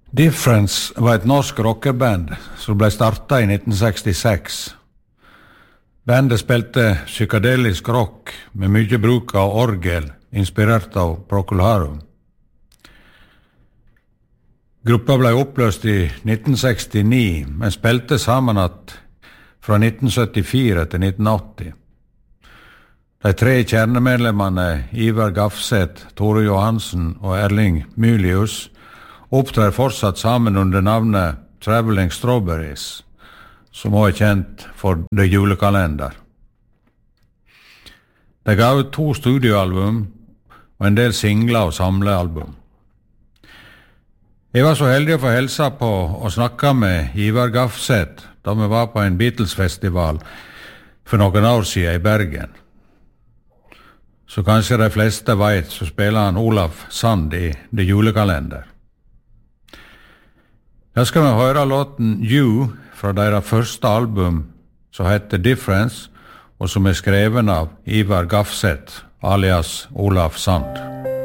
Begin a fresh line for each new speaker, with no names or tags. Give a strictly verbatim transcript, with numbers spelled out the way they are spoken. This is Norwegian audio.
Difference var et norsk rockeband som ble startet i nitten sekstiseks. Bandet spilte psykedelisk rock med mye bruk av orgel, inspirert av Procol Harum. Gruppa ble oppløst i nitten sekstini, men spilte sammen at fra nitten syttifire til nitten åtti. De tre kjernemedlemmene Ivar Gafseth, Tore Johansen og Erling Mylius opptrer fortsatt sammen under navnet Traveling Strawberries, som også er kjent for The Julekalender. De ga ut to studioalbum og en del singler og samlealbum. Jeg var så heldig å få hilse på og snakke med Ivar Gafseth da vi var på en Beatles-festival for noen år siden i Bergen. Så kanskje de fleste vet, så spiller han Olaf Sand i The Julekalender. Da skal vi høre låten You fra deres første album, som heter Difference, og som er skreven av Ivar Gafseth, alias Olaf Sand.